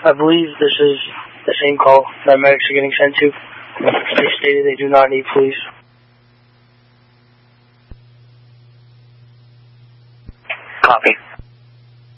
I believe this is the same call that medics are getting sent to. They stated they do not need police. Copy.